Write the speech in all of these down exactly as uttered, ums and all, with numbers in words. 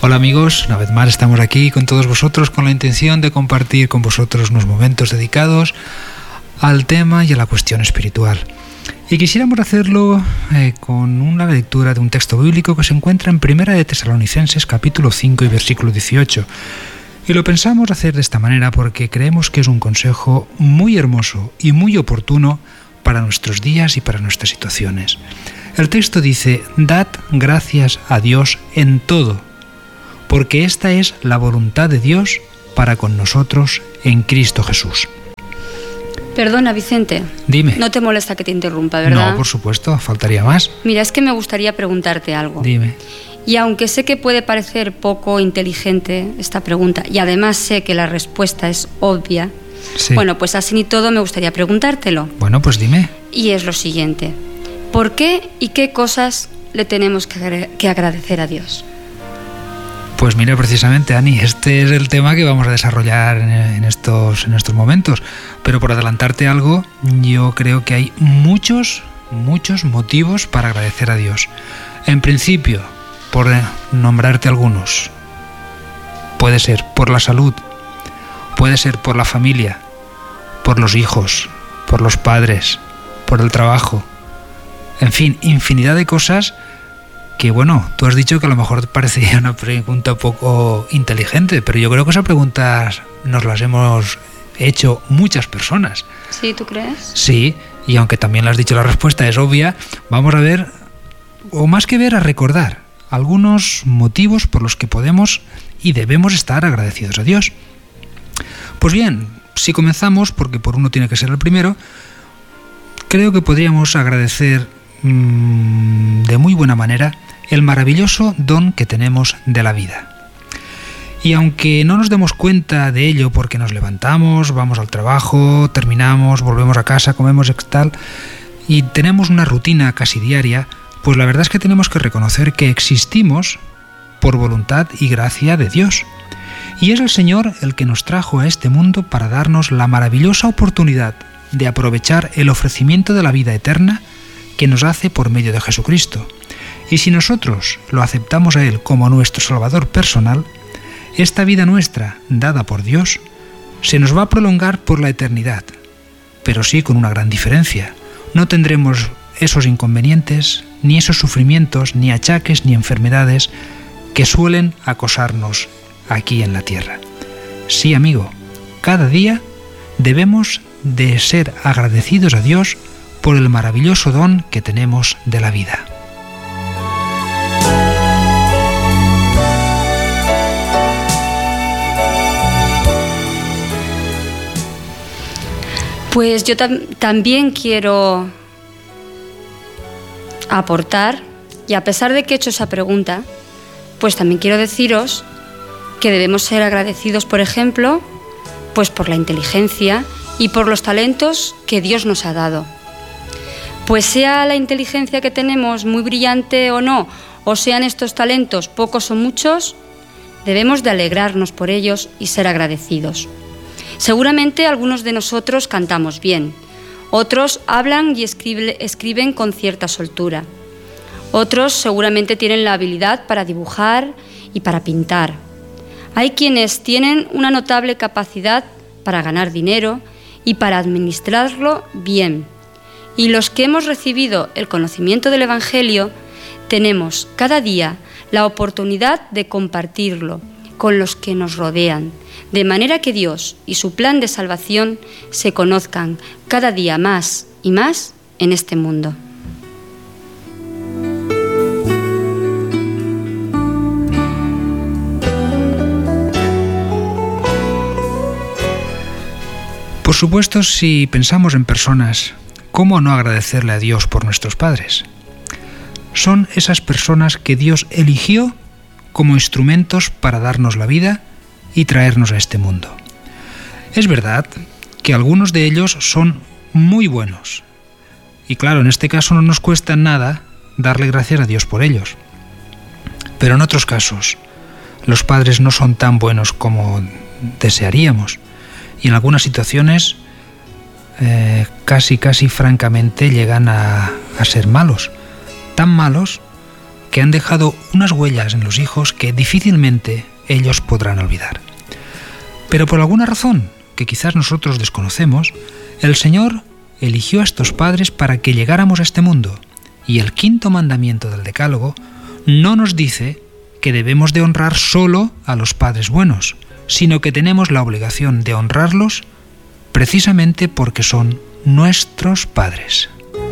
Hola amigos, una vez más estamos aquí con todos vosotros con la intención de compartir con vosotros unos momentos dedicados al tema y a la cuestión espiritual. Y quisiéramos hacerlo eh, con una lectura de un texto bíblico que se encuentra en Primera de Tesalonicenses capítulo cinco y versículo dieciocho. Y lo pensamos hacer de esta manera porque creemos que es un consejo muy hermoso y muy oportuno para nuestros días y para nuestras situaciones. El texto dice: «Dad gracias a Dios en todo, porque esta es la voluntad de Dios para con nosotros en Cristo Jesús». Perdona, Vicente. Dime. No te molesta que te interrumpa, ¿verdad? No, por supuesto, faltaría más. Mira, es que me gustaría preguntarte algo. Dime. Y aunque sé que puede parecer poco inteligente esta pregunta, y además sé que la respuesta es obvia, sí. Bueno, pues así ni todo me gustaría preguntártelo. Bueno, pues dime. Y es lo siguiente: ¿por qué y qué cosas le tenemos que, que agradecer a Dios? Pues mira, precisamente, Ani, este es el tema que vamos a desarrollar en estos, en estos momentos. Pero por adelantarte algo, yo creo que hay muchos, muchos motivos para agradecer a Dios. En principio, por nombrarte algunos, puede ser por la salud, puede ser por la familia, por los hijos, por los padres, por el trabajo. En fin, infinidad de cosas que, bueno, tú has dicho que a lo mejor te parecía una pregunta poco inteligente, pero yo creo que esas preguntas nos las hemos hecho muchas personas. ¿Sí, tú crees? Sí, y aunque también le has dicho la respuesta es obvia, vamos a ver, o más que ver, a recordar algunos motivos por los que podemos y debemos estar agradecidos a Dios. Pues bien, si comenzamos, porque por uno tiene que ser el primero, creo que podríamos agradecer mmm, de muy buena manera el maravilloso don que tenemos de la vida. Y aunque no nos demos cuenta de ello porque nos levantamos, vamos al trabajo, terminamos, volvemos a casa, comemos y tal, y tenemos una rutina casi diaria, pues la verdad es que tenemos que reconocer que existimos por voluntad y gracia de Dios. Y es el Señor el que nos trajo a este mundo para darnos la maravillosa oportunidad de aprovechar el ofrecimiento de la vida eterna que nos hace por medio de Jesucristo. Y si nosotros lo aceptamos a Él como nuestro Salvador personal, esta vida nuestra, dada por Dios, se nos va a prolongar por la eternidad, pero sí con una gran diferencia. No tendremos esos inconvenientes, ni esos sufrimientos, ni achaques, ni enfermedades que suelen acosarnos aquí en la tierra. Sí, amigo, cada día debemos de ser agradecidos a Dios por el maravilloso don que tenemos de la vida. Pues yo tam- también quiero aportar, y a pesar de que he hecho esa pregunta, pues también quiero deciros que debemos ser agradecidos, por ejemplo, pues por la inteligencia y por los talentos que Dios nos ha dado. Pues sea la inteligencia que tenemos muy brillante o no, o sean estos talentos pocos o muchos, debemos de alegrarnos por ellos y ser agradecidos. Seguramente algunos de nosotros cantamos bien, otros hablan y escribe, escriben con cierta soltura, otros seguramente tienen la habilidad para dibujar y para pintar. Hay quienes tienen una notable capacidad para ganar dinero y para administrarlo bien. Y los que hemos recibido el conocimiento del Evangelio, tenemos cada día la oportunidad de compartirlo con los que nos rodean, de manera que Dios y su plan de salvación se conozcan cada día más y más en este mundo. Por supuesto, si pensamos en personas, ¿cómo no agradecerle a Dios por nuestros padres? Son esas personas que Dios eligió como instrumentos para darnos la vida y traernos a este mundo. Es verdad que algunos de ellos son muy buenos. Y claro, en este caso no nos cuesta nada darle gracias a Dios por ellos. Pero en otros casos, los padres no son tan buenos como desearíamos. Y en algunas situaciones, eh, casi, casi francamente, llegan a, a ser malos. Tan malos que han dejado unas huellas en los hijos que difícilmente ellos podrán olvidar. Pero por alguna razón que quizás nosotros desconocemos, el Señor eligió a estos padres para que llegáramos a este mundo, y el quinto mandamiento del Decálogo no nos dice que debemos de honrar solo a los padres buenos, sino que tenemos la obligación de honrarlos precisamente porque son nuestros padres.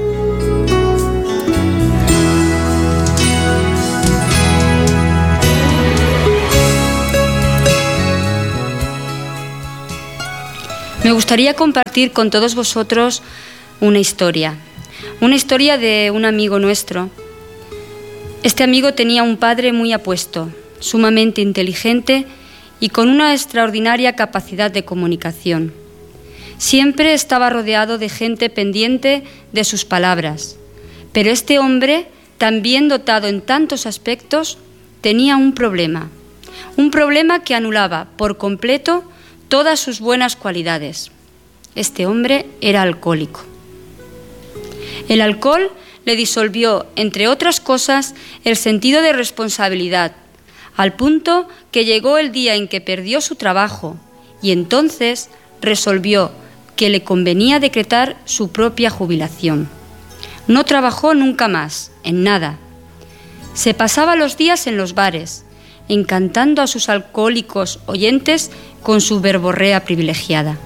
Me gustaría compartir con todos vosotros una historia, una historia de un amigo nuestro. Este amigo tenía un padre muy apuesto, sumamente inteligente y con una extraordinaria capacidad de comunicación. Siempre estaba rodeado de gente pendiente de sus palabras, pero este hombre, tan bien dotado en tantos aspectos, tenía un problema, un problema que anulaba por completo todas sus buenas cualidades. Este hombre era alcohólico. El alcohol le disolvió, entre otras cosas, el sentido de responsabilidad, al punto que llegó el día en que perdió su trabajo y entonces resolvió que le convenía decretar su propia jubilación. No trabajó nunca más, en nada. Se pasaba los días en los bares, encantando a sus alcohólicos oyentes con su verborrea privilegiada.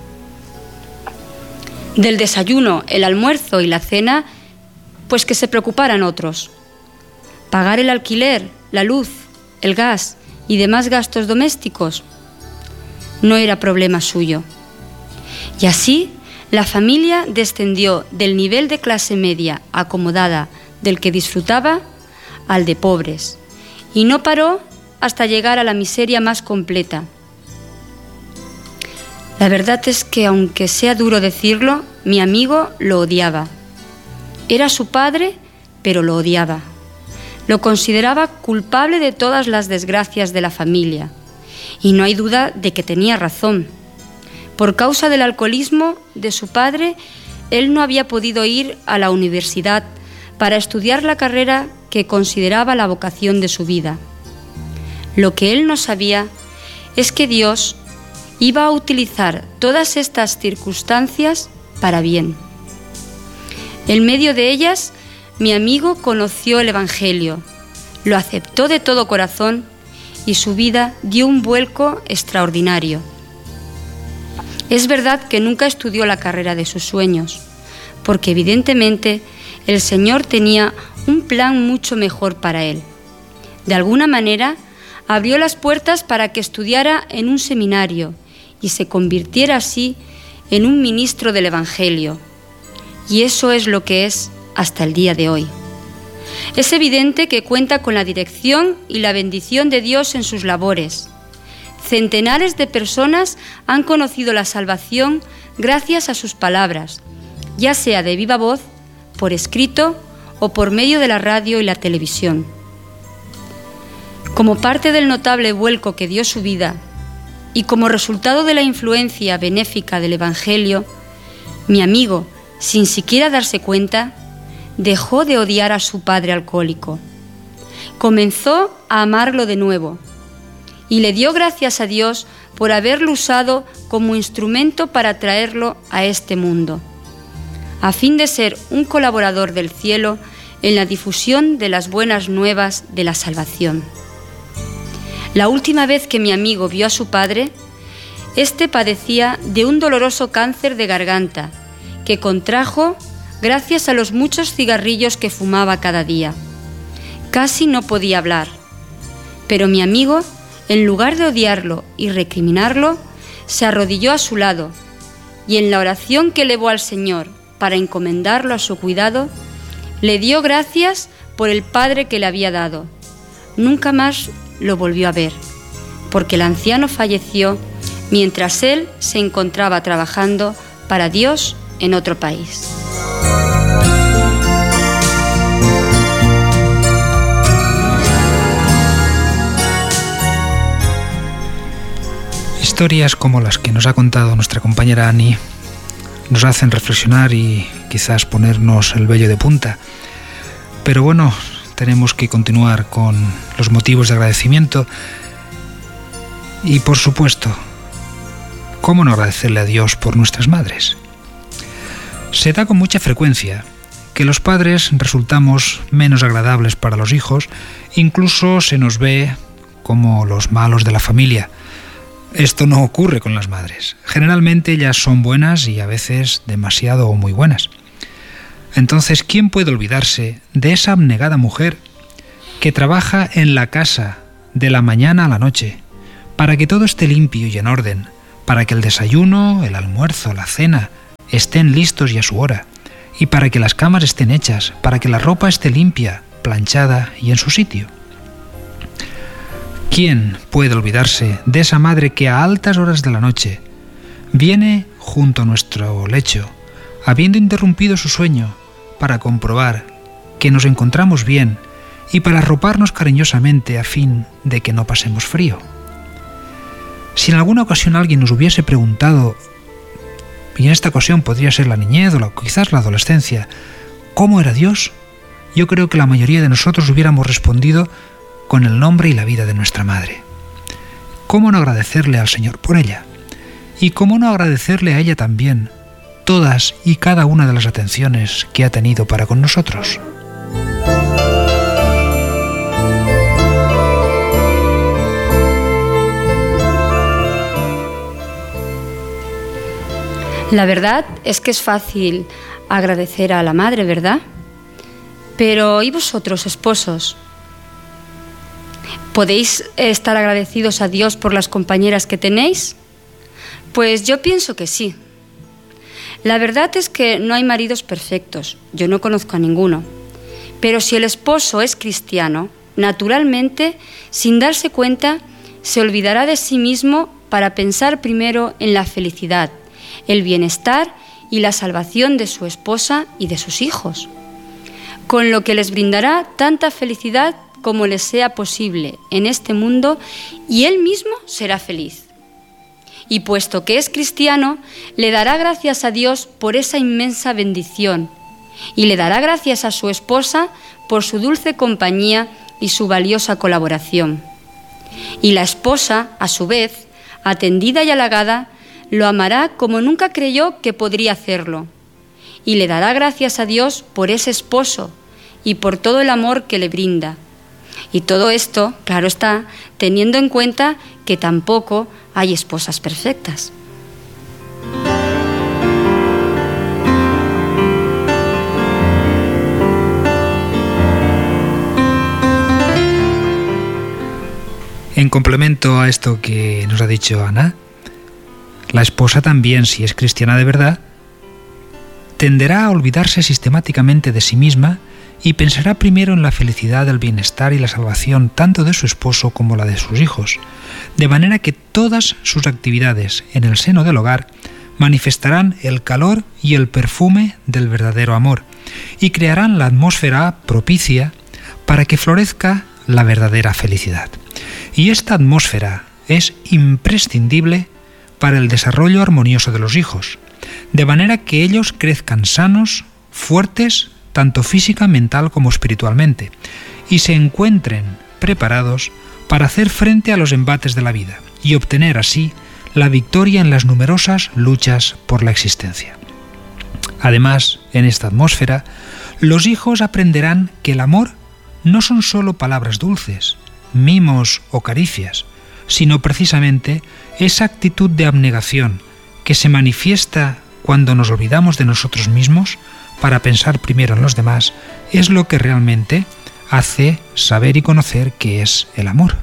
Del desayuno, el almuerzo y la cena, pues que se preocuparan otros. Pagar el alquiler, la luz, el gas y demás gastos domésticos no era problema suyo. Y así, la familia descendió del nivel de clase media acomodada del que disfrutaba al de pobres, y no paró hasta llegar a la miseria más completa. La verdad es que, aunque sea duro decirlo, mi amigo lo odiaba. Era su padre, pero lo odiaba. Lo consideraba culpable de todas las desgracias de la familia, y no hay duda de que tenía razón. Por causa del alcoholismo de su padre, él no había podido ir a la universidad para estudiar la carrera que consideraba la vocación de su vida. Lo que él no sabía es que Dios iba a utilizar todas estas circunstancias para bien. En medio de ellas, mi amigo conoció el Evangelio, lo aceptó de todo corazón y su vida dio un vuelco extraordinario. Es verdad que nunca estudió la carrera de sus sueños, porque evidentemente el Señor tenía un plan mucho mejor para él. De alguna manera, abrió las puertas para que estudiara en un seminario y se convirtiera así en un ministro del Evangelio. Y eso es lo que es hasta el día de hoy. Es evidente que cuenta con la dirección y la bendición de Dios en sus labores. Centenares de personas han conocido la salvación gracias a sus palabras, ya sea de viva voz, por escrito o por medio de la radio y la televisión. Como parte del notable vuelco que dio su vida y como resultado de la influencia benéfica del Evangelio, mi amigo, sin siquiera darse cuenta, dejó de odiar a su padre alcohólico. Comenzó a amarlo de nuevo y le dio gracias a Dios por haberlo usado como instrumento para traerlo a este mundo, a fin de ser un colaborador del cielo en la difusión de las buenas nuevas de la salvación. La última vez que mi amigo vio a su padre, éste padecía de un doloroso cáncer de garganta que contrajo gracias a los muchos cigarrillos que fumaba cada día. Casi no podía hablar, pero mi amigo, en lugar de odiarlo y recriminarlo, se arrodilló a su lado y en la oración que elevó al Señor para encomendarlo a su cuidado, le dio gracias por el padre que le había dado. Nunca más lo volvió a ver, porque el anciano falleció mientras él se encontraba trabajando para Dios en otro país. Historias como las que nos ha contado nuestra compañera Ani nos hacen reflexionar y quizás ponernos el vello de punta. Pero bueno, tenemos que continuar con los motivos de agradecimiento. Y por supuesto, ¿cómo no agradecerle a Dios por nuestras madres? Se da con mucha frecuencia que los padres resultamos menos agradables para los hijos, incluso se nos ve como los malos de la familia. Esto no ocurre con las madres. Generalmente ellas son buenas y a veces demasiado o muy buenas. Entonces, ¿quién puede olvidarse de esa abnegada mujer que trabaja en la casa de la mañana a la noche para que todo esté limpio y en orden, para que el desayuno, el almuerzo, la cena estén listos y a su hora, y para que las camas estén hechas, para que la ropa esté limpia, planchada y en su sitio? ¿Quién puede olvidarse de esa madre que a altas horas de la noche viene junto a nuestro lecho, habiendo interrumpido su sueño, para comprobar que nos encontramos bien y para arroparnos cariñosamente a fin de que no pasemos frío? Si en alguna ocasión alguien nos hubiese preguntado, y en esta ocasión podría ser la niñez o la, quizás la adolescencia, ¿cómo era Dios?, yo creo que la mayoría de nosotros hubiéramos respondido con el nombre y la vida de nuestra madre. ¿Cómo no agradecerle al Señor por ella? Y cómo no agradecerle a ella también todas y cada una de las atenciones que ha tenido para con nosotros. La verdad es que es fácil agradecer a la madre, ¿verdad? Pero ¿y vosotros, esposos? ¿Podéis estar agradecidos a Dios por las compañeras que tenéis? Pues yo pienso que sí. La verdad es que no hay maridos perfectos, yo no conozco a ninguno. Pero si el esposo es cristiano, naturalmente, sin darse cuenta, se olvidará de sí mismo para pensar primero en la felicidad, el bienestar y la salvación de su esposa y de sus hijos, con lo que les brindará tanta felicidad como les sea posible en este mundo, y él mismo será feliz. Y puesto que es cristiano, le dará gracias a Dios por esa inmensa bendición, y le dará gracias a su esposa por su dulce compañía y su valiosa colaboración. Y la esposa, a su vez, atendida y halagada, lo amará como nunca creyó que podría hacerlo, y le dará gracias a Dios por ese esposo y por todo el amor que le brinda. Y todo esto, claro está, teniendo en cuenta que tampoco hay esposas perfectas. En complemento a esto que nos ha dicho Ana, la esposa también, si es cristiana de verdad, tenderá a olvidarse sistemáticamente de sí misma y pensará primero en la felicidad, el bienestar y la salvación tanto de su esposo como la de sus hijos, de manera que todas sus actividades en el seno del hogar manifestarán el calor y el perfume del verdadero amor y crearán la atmósfera propicia para que florezca la verdadera felicidad. Y esta atmósfera es imprescindible para el desarrollo armonioso de los hijos, de manera que ellos crezcan sanos, fuertes, tanto física, mental como espiritualmente, y se encuentren preparados para hacer frente a los embates de la vida y obtener así la victoria en las numerosas luchas por la existencia. Además, en esta atmósfera, los hijos aprenderán que el amor no son solo palabras dulces, mimos o caricias, sino precisamente esa actitud de abnegación que se manifiesta cuando nos olvidamos de nosotros mismos para pensar primero en los demás, es lo que realmente hace saber y conocer qué es el amor.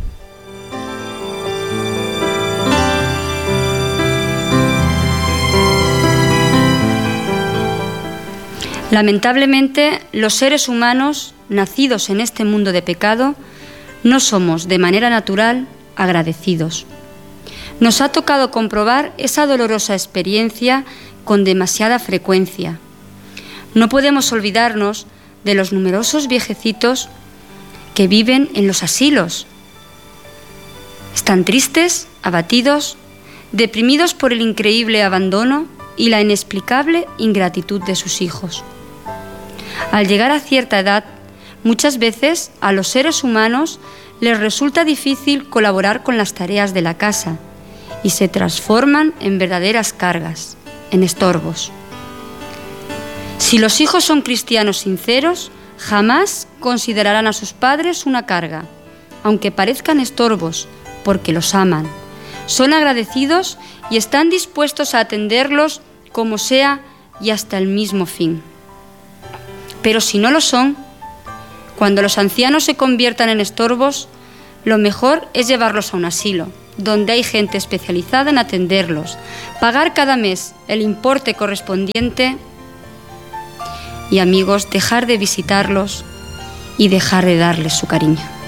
Lamentablemente, los seres humanos, nacidos en este mundo de pecado, no somos de manera natural agradecidos. Nos ha tocado comprobar esa dolorosa experiencia con demasiada frecuencia. No podemos olvidarnos de los numerosos viejecitos que viven en los asilos. Están tristes, abatidos, deprimidos por el increíble abandono y la inexplicable ingratitud de sus hijos. Al llegar a cierta edad, Muchas veces a los seres humanos les resulta difícil colaborar con las tareas de la casa y se transforman en verdaderas cargas, en estorbos. Si los hijos son cristianos sinceros, jamás considerarán a sus padres una carga, aunque parezcan estorbos, porque los aman. Son agradecidos y están dispuestos a atenderlos como sea y hasta el mismo fin. Pero si no lo son, cuando los ancianos se conviertan en estorbos, lo mejor es llevarlos a un asilo, donde hay gente especializada en atenderlos, pagar cada mes el importe correspondiente y, amigos, dejar de visitarlos y dejar de darles su cariño.